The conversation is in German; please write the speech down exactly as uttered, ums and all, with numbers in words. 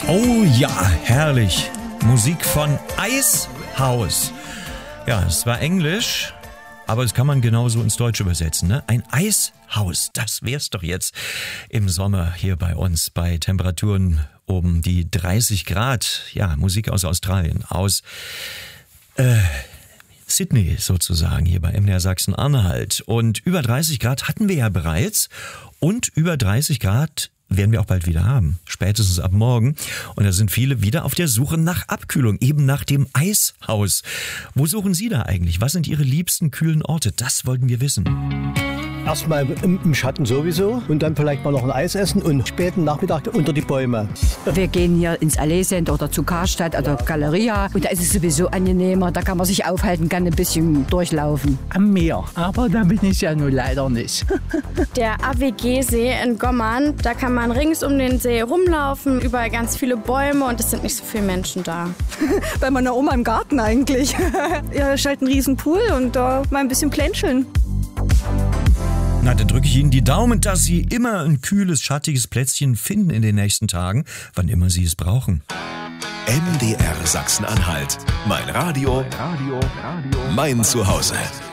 Oh ja, herrlich. Musik von Eishaus. Ja, es war Englisch, aber das kann man genauso ins Deutsche übersetzen, ne? Ein Eishaus, das wär's doch jetzt im Sommer hier bei uns bei Temperaturen um die dreißig Grad. Ja, Musik aus Australien, aus äh, Sydney sozusagen, hier bei M D R Sachsen-Anhalt. Und über dreißig Grad hatten wir ja bereits und über dreißig Grad werden wir auch bald wieder haben, spätestens ab morgen. Und da sind viele wieder auf der Suche nach Abkühlung, eben nach dem Eishaus. Wo suchen Sie da eigentlich? Was sind Ihre liebsten kühlen Orte? Das wollten wir wissen. Erstmal im, im Schatten sowieso und dann vielleicht mal noch ein Eis essen und späten Nachmittag unter die Bäume. Wir gehen hier ins Allee Center oder zu Karstadt oder Galeria und da ist es sowieso angenehmer, da kann man sich aufhalten, kann ein bisschen durchlaufen. Am Meer, aber da bin ich ja nur leider nicht. Der A W G-See in Gommern, da kann man rings um den See rumlaufen, überall ganz viele Bäume und es sind nicht so viele Menschen da. Bei meiner Oma im Garten eigentlich. Ja, ist halt ein riesen Pool und da mal ein bisschen plänscheln. Na, dann drücke ich Ihnen die Daumen, dass Sie immer ein kühles, schattiges Plätzchen finden in den nächsten Tagen, wann immer Sie es brauchen. M D R Sachsen-Anhalt. Mein Radio, mein Zuhause.